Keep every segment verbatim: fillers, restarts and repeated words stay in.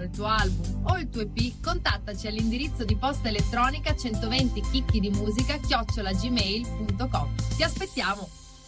il tuo album o il tuo E P, contattaci all'indirizzo di posta elettronica centoventi chicchi di musica chiocciola gmail punto com. Ti aspettiamo!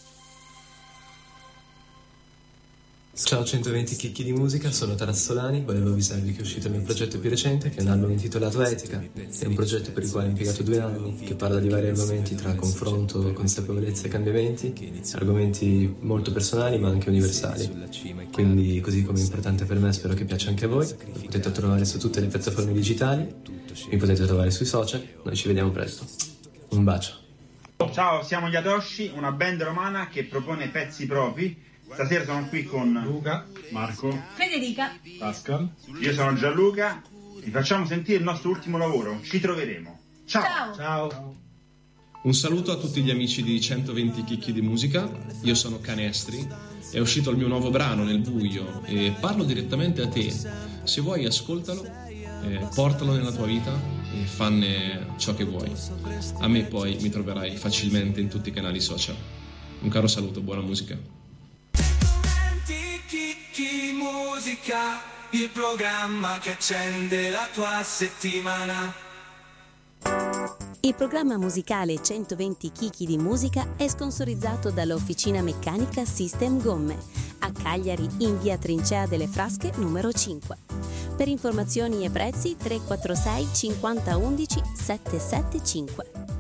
Ciao centoventi chicchi di musica, sono Tarassolani, volevo avvisarvi che è uscito il mio progetto più recente, che è un album intitolato Etica. È un progetto per il quale ho impiegato due anni, che parla di vari argomenti tra confronto, consapevolezza e cambiamenti, argomenti molto personali ma anche universali. Quindi, così come è importante per me, spero che piaccia anche a voi. Lo potete trovare su tutte le piattaforme digitali, mi potete trovare sui social, noi ci vediamo presto. Un bacio. Ciao, siamo gli Adoshi, una band romana che propone pezzi propri. Stasera sono qui con Luca, Marco, Federica, Pascal. Io sono Gianluca. Vi facciamo sentire il nostro ultimo lavoro. Ci troveremo. Ciao. ciao! Ciao. Un saluto a tutti gli amici di centoventi chicchi di musica. Io sono Canestri. È uscito il mio nuovo brano Nel buio e parlo direttamente a te. Se vuoi ascoltalo, eh, portalo nella tua vita e fanne ciò che vuoi. A me poi mi troverai facilmente in tutti i canali social. Un caro saluto, buona musica. Chicchi Musica, il programma che accende la tua settimana. Il programma musicale centoventi chicchi di musica è sponsorizzato dall'Officina Meccanica System Gomme a Cagliari in via Trincea delle Frasche numero cinque. Per informazioni e prezzi tre quattro sei cinquanta undici sette sette cinque.